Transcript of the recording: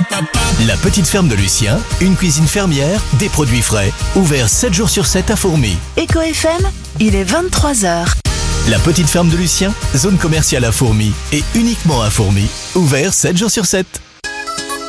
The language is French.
La petite ferme de Lucien, une cuisine fermière, des produits frais, ouvert 7 jours sur 7 à Fourmies. Eco FM, il est 23h. La petite ferme de Lucien, zone commerciale à Fourmies et uniquement à Fourmies, ouvert 7 jours sur 7.